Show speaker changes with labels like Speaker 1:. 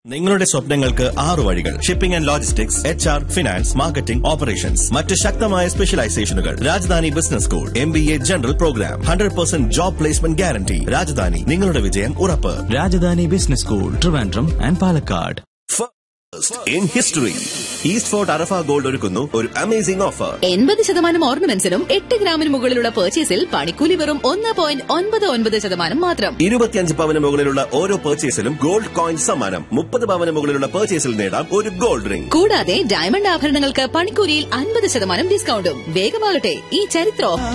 Speaker 1: നിങ്ങളുടെ സ്വപ്നങ്ങൾക്ക് 6 വഴികൾ. Shipping and logistics, HR, finance, marketing, operations. മറ്റ് ശക്തമായ സ്പെഷ്യലൈസേഷനുകൾ. Rajdhani business school, MBA general programme, 100% job placement guarantee. Rajdhani, നിങ്ങളുടെ വിജയം ഉറപ്പ്.
Speaker 2: Rajdhani business school, Trivandrum and Palakkad.
Speaker 1: In history, east fort Arafah gold ഒരുക്കുന്നു ഒരു അമേസിംഗ് ഓഫർ.
Speaker 3: 80% ഓർണമെന്റ്സിനും 8 ഗ്രാമിന് മുകളിലുള്ള പർച്ചേസിൽ പണിക്കൂലി വെറും 1.99% മാത്രം.
Speaker 1: 25 പവന് മുകളിലുള്ള ഓരോ പർച്ചേസിലും ഗോൾഡ് കോയിൻ സമ്മാനം. 30 പവന് മുകളിലുള്ള പർച്ചേസിൽ നേടാം ഒരു ഗോൾഡ് റിംഗ്.
Speaker 3: കൂടാതെ ഡയമണ്ട് ആഭരണങ്ങൾക്ക് പണിക്കൂലിയിൽ 50% ഡിസ്കൗണ്ടും. വേഗമാകട്ടെ, ഈ ചരിത്ര